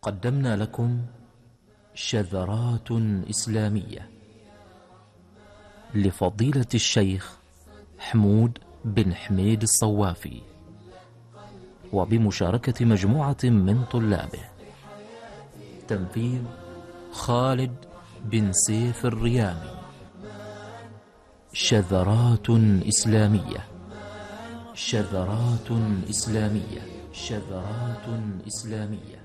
قدمنا لكم شذرات إسلامية لفضيلة الشيخ حمود بن حميد الصوافي، وبمشاركة مجموعة من طلابه. تنفيذ خالد بن سيف الريامي. شذرات إسلامية. شذرات إسلامية. شذرات إسلامية.